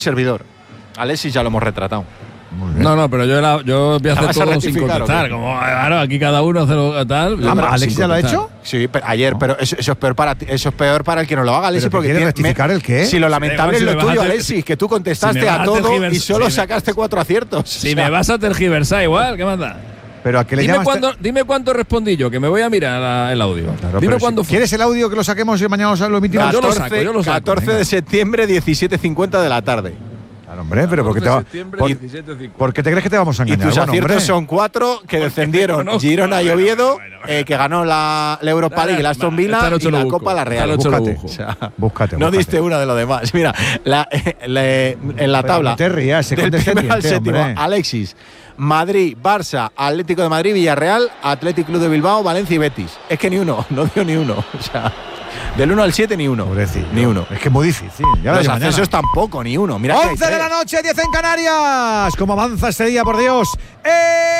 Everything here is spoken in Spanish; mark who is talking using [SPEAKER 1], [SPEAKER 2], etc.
[SPEAKER 1] servidor. Alexis ya lo hemos retratado.
[SPEAKER 2] No, pero yo voy a hacer todo sin contestar. Como, claro, aquí cada uno hace lo tal.
[SPEAKER 3] ¿Alexis ya lo ha hecho?
[SPEAKER 1] Sí, ayer, pero eso es peor para ti, eso es peor para el que no lo haga, Alexis, porque
[SPEAKER 3] ¿quiere rectificar el qué?
[SPEAKER 1] Si lo lamentable es lo tuyo, Alexis, que tú contestaste a todo y solo sacaste 4 aciertos.
[SPEAKER 2] Si me vas a tergiversar igual, ¿qué manda?
[SPEAKER 3] Pero a qué le
[SPEAKER 2] dime cuándo respondí yo, que me voy a mirar el audio.
[SPEAKER 3] Claro,
[SPEAKER 2] dime cuándo fue.
[SPEAKER 3] ¿Quieres el audio que lo saquemos y mañana lo emitimos?
[SPEAKER 2] Yo lo saco.
[SPEAKER 1] 14 de septiembre, 17:50 de la tarde.
[SPEAKER 3] Claro, hombre, pero ¿por qué te crees que te vamos a engañar?
[SPEAKER 1] Y tus aciertos son 4 que descendieron Girona y Oviedo, que ganó la Europa League, la Aston Villa y la Copa la Real.
[SPEAKER 3] Búscate.
[SPEAKER 1] No diste una de los demás. Mira, en la tabla,
[SPEAKER 3] no te rías,
[SPEAKER 1] del primero al séptimo, Alexis, Madrid, Barça, Atlético de Madrid, Villarreal, Athletic Club de Bilbao, Valencia y Betis. Es que ni uno, no dio ni uno. O sea, del 1 al 7 ni uno.
[SPEAKER 3] Pobrecillo.
[SPEAKER 1] Ni uno.
[SPEAKER 3] Es que es muy difícil. Ya
[SPEAKER 1] los accesos tampoco, ni uno. Mira
[SPEAKER 3] 11 de la noche, 10 en Canarias. ¿Cómo avanza este día, por Dios?